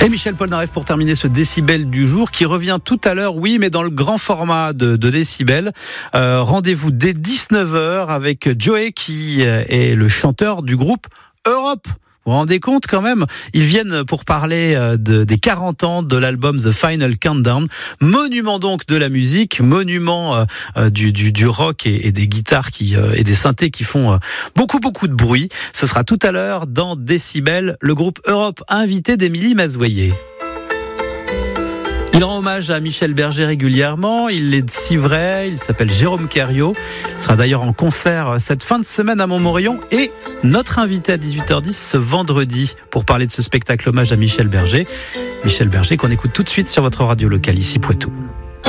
Et Michel Polnareff pour terminer ce décibel du jour qui revient tout à l'heure, oui, mais dans le grand format de décibel. Rendez-vous dès 19h avec Joey qui est le chanteur du groupe Europe. Vous vous rendez compte quand même? Ils viennent pour parler des 40 ans de l'album The Final Countdown. Monument donc de la musique, monument du rock et des guitares et des synthés qui font beaucoup de bruit. Ce sera tout à l'heure dans Décibel, le groupe Europe invité d'Émilie Mazoyer. Il rend hommage à Michel Berger régulièrement, il est si vrai, il s'appelle Jérôme Kerriot. Il sera d'ailleurs en concert cette fin de semaine à Montmorillon et notre invité à 18h10 ce vendredi pour parler de ce spectacle hommage à Michel Berger. Michel Berger qu'on écoute tout de suite sur votre radio locale ici Poitou.